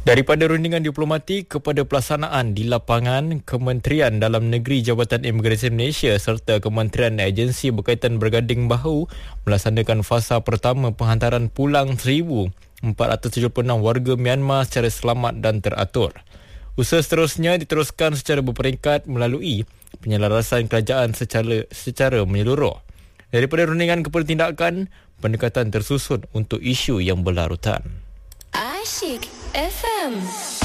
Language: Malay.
Daripada rundingan diplomatik kepada pelaksanaan di lapangan, Kementerian Dalam Negeri Jabatan Imigresen Malaysia serta Kementerian Agensi berkaitan berganding bahu melaksanakan fasa pertama penghantaran pulang 1,476 warga Myanmar secara selamat dan teratur. Usaha seterusnya diteruskan secara berperingkat melalui penyelarasan kerajaan secara menyeluruh. Daripada rundingan kepada tindakan, pendekatan tersusun untuk isu yang berlarutan. Asyik FM.